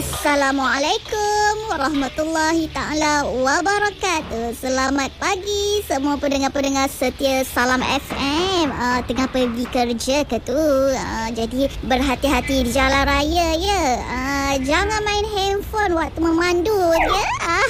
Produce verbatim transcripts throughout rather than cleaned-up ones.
Assalamualaikum warahmatullahi ta'ala wabarakatuh. Selamat pagi semua pendengar-pendengar setia Salam F M. uh, Tengah pergi kerja ke tu? uh, Jadi berhati-hati di jalan raya ya. uh, Jangan main handphone waktu memandu ya.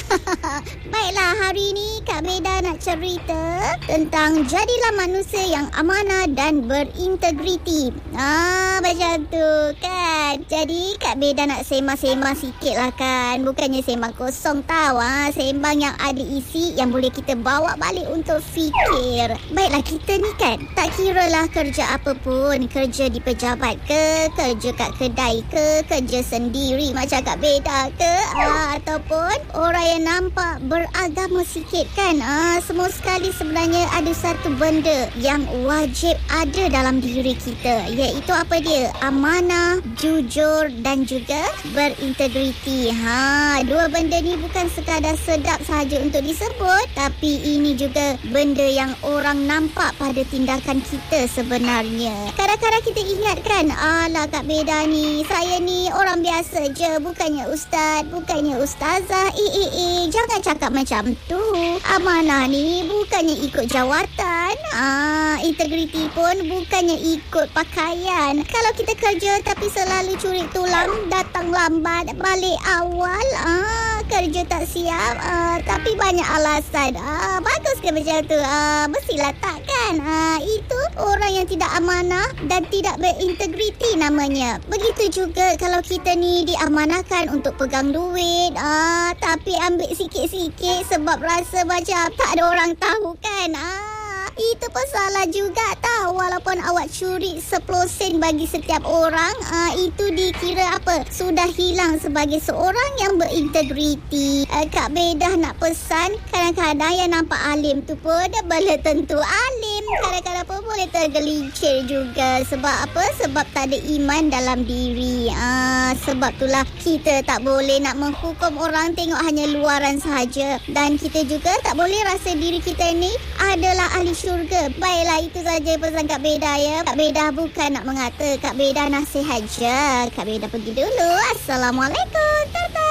Baiklah, hari ni Kak Beda nak cerita tentang jadilah manusia yang amanah dan berintegriti. Ah, macam tu kan. Jadi Kak Beda nak sembang-sembang sikit lah kan. Bukannya sembang kosong tau. Ah, sembang yang ada isi yang boleh kita bawa balik untuk fikir. Baiklah, kita ni kan tak kira lah kerja apa pun. Kerja di pejabat ke, kerja kat kedai ke, kerja sendiri macam Kak Beda ke, ah, ataupun orang yang nampak beragama sikit kan. Ah, semua sekali sebenarnya ada satu benda yang wajib ada dalam diri kita, iaitu apa dia? Amanah, jujur dan juga berintegriti. Ha, dua benda ni bukan sekadar sedap sahaja untuk disebut, tapi ini juga benda yang orang nampak pada tindakan kita sebenarnya. Kadang-kadang kita ingat kan, alah Kak Beda ni, saya ni orang biasa je, bukannya ustaz, bukannya ustazah. Eh eh eh, jangan cakap macam tu. Amanah ni bukannya ikut jawatan. Ah, integriti pun bukannya ikut pakaian. Kalau kita kerja tapi selalu curi tulang, datang lambat, balik awal, ah, kerja tak siap, ah, tapi banyak alasan. Ah, bagus ke macam tu? Ah, mestilah tak kan? Ah, itu orang yang tidak amanah dan tidak berintegriti namanya. Begitu juga kalau kita ni diamanahkan untuk pegang duit, ah, tapi ambil sikit-sikit sebab rasa macam tak ada orang tahu kan. Ah, itu pun salah juga tau. Walaupun awak curi sepuluh sen bagi setiap orang, ah, itu dikira apa? Sudah hilang sebagai seorang yang berintegriti. Ah, Kak Beda nak pesan, kadang-kadang yang nampak alim tu pun belum tentu alim. Kadang-kadang pun boleh tergelincir juga. Sebab apa? Sebab tak ada iman dalam diri. Ah, sebab itulah kita tak boleh nak menghukum orang tengok hanya luaran sahaja. Dan kita juga tak boleh rasa diri kita ni adalah ahli syurga. Baiklah, itu saja pesan Kak Beda ya. Kak Beda bukan nak mengata, Kak Beda nasihat je. Kak Beda pergi dulu. Assalamualaikum.